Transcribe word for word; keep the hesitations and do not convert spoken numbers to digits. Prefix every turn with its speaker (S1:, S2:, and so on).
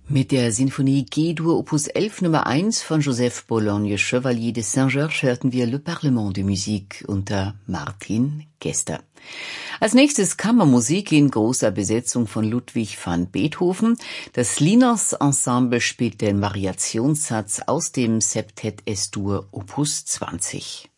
S1: Mit der Sinfonie G-Dur Opus elf Nummer eins von Joseph Bologne Chevalier de Saint-Georges hörten wir Le Parlement de Musique unter Martin Gester. Als nächstes Kammermusik in großer Besetzung von Ludwig van Beethoven. Das Linos Ensemble spielt den Variationssatz aus dem Septett Es-Dur Opus zwanzig.